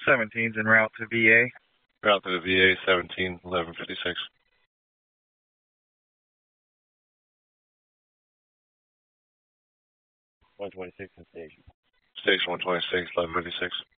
17's en route to VA. Route to the VA, 17-1156. 126 in station. Station 126, 1156.